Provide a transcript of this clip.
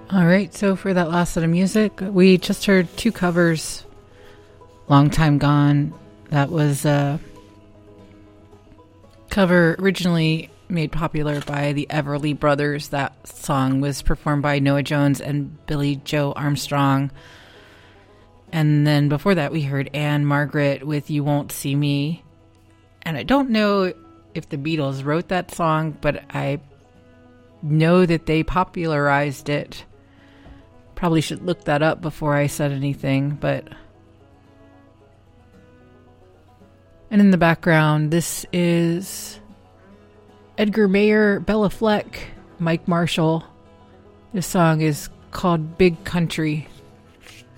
All right, so for that last set of music, we just heard two covers. Long Time Gone. That was a cover originally made popular by the Everly Brothers. That song was performed by Noah Jones and Billy Joe Armstrong. And then before that, we heard Anne Margaret with You Won't See Me. And I don't know if the Beatles wrote that song, but I know that they popularized it. Probably should look that up before I said anything, but... And in the background, this is Edgar Mayer, Bella Fleck, Mike Marshall. This song is called Big Country.